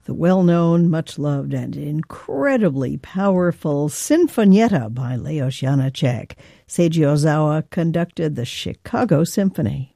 The well-known, much-loved, and incredibly powerful Sinfonietta by Leos Janáček. Seiji Ozawa conducted the Chicago Symphony.